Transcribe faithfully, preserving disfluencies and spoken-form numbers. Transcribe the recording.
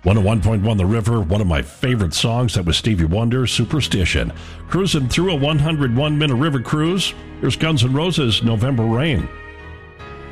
one oh one point one The River, one of my favorite songs. That was Stevie Wonder, Superstition. Cruising through a one hundred one minute river cruise. Here's Guns N' Roses, November Rain.